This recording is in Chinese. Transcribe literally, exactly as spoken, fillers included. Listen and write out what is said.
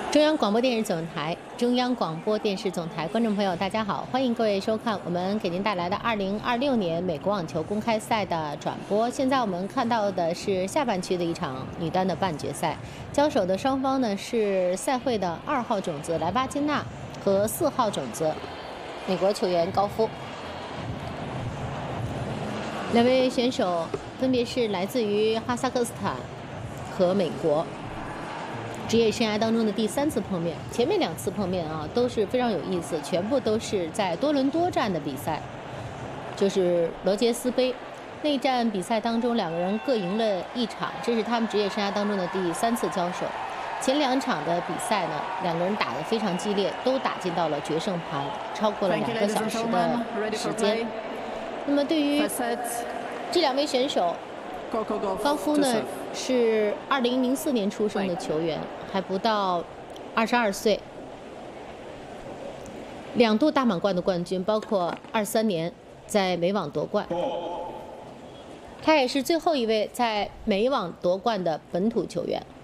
中央广播电视总台，中央广播电视总台，观众朋友，大家好，欢迎各位收看我们给您带来的二零二六年美国网球公开赛的转播。现在我们看到的是下半区的一场女单的半决赛，交手的双方呢是赛会的二号种子莱巴金娜和四号种子美国球员高夫。两位选手分别是来自于哈萨克斯坦和美国。职业生涯当中的第三次碰面，前面两次碰面啊都是非常有意思，全部都是在多伦多站的比赛，就是罗杰斯杯。内战比赛当中，两个人各赢了一场，这是他们职业生涯当中的第三次交手。前两场的比赛呢，两个人打得非常激烈，都打进到了决胜盘，超过了两个小时的时间。那么对于这两位选手，高夫呢是二零零四年出生的球员，还不到二十二岁，两度大满贯的冠军，包括二三年在美网夺冠。他也是最后一位在美网夺冠的本土球员。